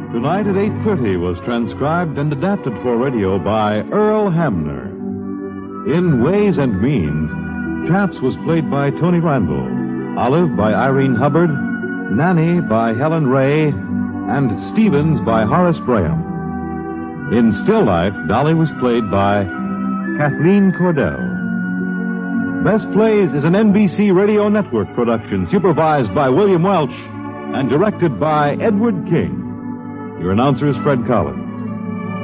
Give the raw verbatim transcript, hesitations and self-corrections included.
Tonight at eight thirty was transcribed and adapted for radio by Earl Hamner. In Ways and Means, Chaps was played by Tony Randall, Olive by Irene Hubbard, Nanny by Helen Ray, and Stevens by Horace Graham. In Still Life, Dolly was played by Kathleen Cordell. Best Plays is an N B C Radio Network production, supervised by William Welch and directed by Edward King. Your announcer is Fred Collins.